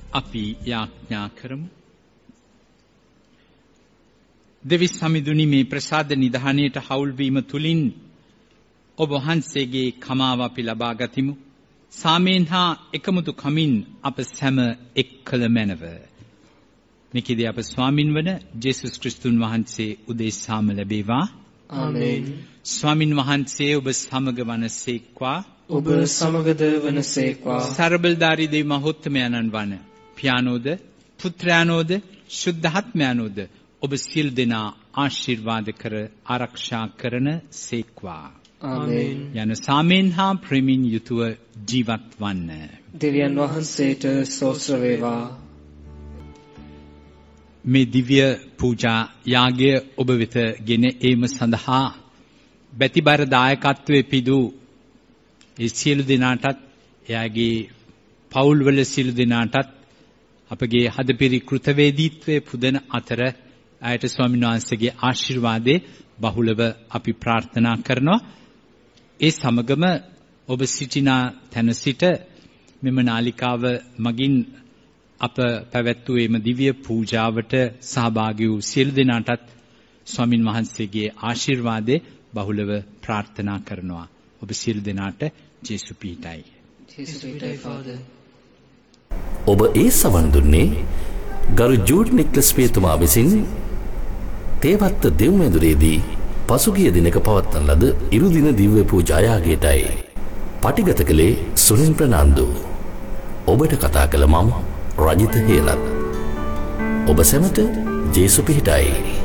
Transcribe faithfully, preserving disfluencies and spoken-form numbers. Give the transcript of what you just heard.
අපි යාඥා කරමු. දෙවිස් සමිඳුනි, මේ ප්‍රසාද නිධානයට හවුල් වීම තුලින් ඔබ වහන්සේගේ කමාව අපි ලබා ගතිමු. සාමයෙන් හා එකමුතු කමින් අප සැම එක්කල මැනව. මේකදී අප ස්වාමින් වන ජේසුස් ක්‍රිස්තුන් වහන්සේ උදෙසාම ලැබේවා. ආමේන්. ස්වාමින් වහන්සේ ඔබ සමග වනසේක්වා. ඔබ සමගද වනසේක්වා. සර්බලධාරී දෙවි මහෝත්තමයන්න් වන පියාණෝද පුත්‍රයාණෝද ශුද්ධාත්මයාණෝද ඔබ සියලු දෙනා ආශිර්වාද කර ආරක්ෂා කරන සේක්වා. ආමේන්. යන සාමයෙන් හා ප්‍රේමයෙන් යුතුව ජීවත් වන්න. දෙවියන් වහන්සේට ස්තෝත්‍ර වේවා. මේ දිව්‍ය පූජා යාගය ඔබ වෙත ගෙන ඒම සඳහා බැතිබර දායකත්වයේ පිදු ඒ සියලු දෙනාටත් එයාගේ පවුල්වල සියලු දෙනාටත් අපගේ හදපිරි කෘතවේදීත්වයේ පුදන අතර ආයත ස්වාමීන් වහන්සේගේ ආශිර්වාදේ බහුලව අපි ප්‍රාර්ථනා කරනවා. ඒ සමගම ඔබ සිටින තැන සිට මෙම නාලිකාව මගින් අප පැවැත්වූ එම දිව්‍ය පූජාවට සහභාගී වූ සියලු දෙනාටත් ස්වාමින් වහන්සේගේ ආශිර්වාදේ බහුලව ප්‍රාර්ථනා කරනවා. ඔබ සියලු දෙනාට ජේසු පීඨයි. ජේසු පීඨයි ෆාදර්. ඔබ ඒ සවන් දුන්නේ ගරු ජූඩ් නික්ලස් පියතුමා විසින් තේවත්ත දෙව්මැදුරේදී පසුගිය දිනක පවත්වන ලද ඉරුදින දිව්‍ය පූජා යාගයටයි. පටිගත කළේ සුනිල් ප්‍රනාන්දු. ඔබට කතා කළ මම රජිත හේලත්. ඔබ සැමට ජේසු පිහිටයි.